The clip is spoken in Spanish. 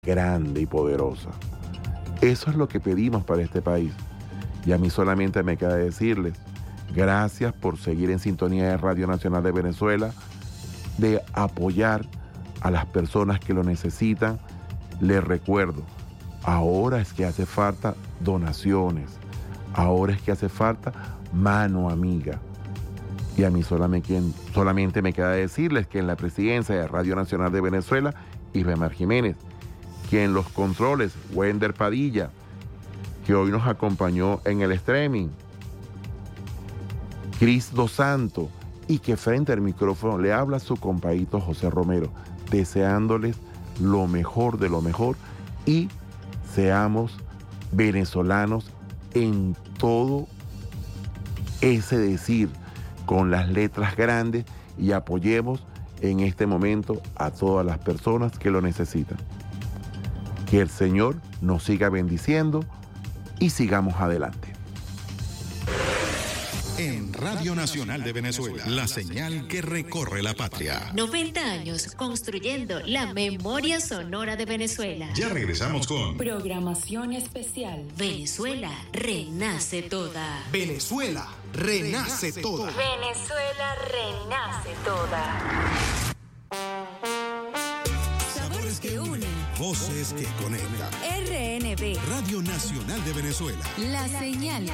grande y poderosa. Eso es lo que pedimos para este país. Y a mí solamente me queda decirles, gracias por seguir en sintonía de Radio Nacional de Venezuela, de apoyar a las personas que lo necesitan. Les recuerdo, ahora es que hace falta donaciones, ahora es que hace falta mano amiga. Y a mí solamente me queda decirles que en la presidencia de Radio Nacional de Venezuela, Isbemar Jiménez, que en los controles, Wender Padilla, que hoy nos acompañó en el streaming, Cris Dos Santos, y que frente al micrófono le habla su compadrito José Romero, deseándoles lo mejor de lo mejor y seamos venezolanos en todo ese decir, con las letras grandes, y apoyemos en este momento a todas las personas que lo necesitan. Que el Señor nos siga bendiciendo y sigamos adelante. En Radio Nacional de Venezuela, la señal que recorre la patria. 90 años construyendo la memoria sonora de Venezuela. Ya regresamos con programación especial. Venezuela renace toda. Venezuela renace toda. Venezuela renace toda. Sabores que unen. Voces que conectan. RNB. Radio Nacional de Venezuela. La señal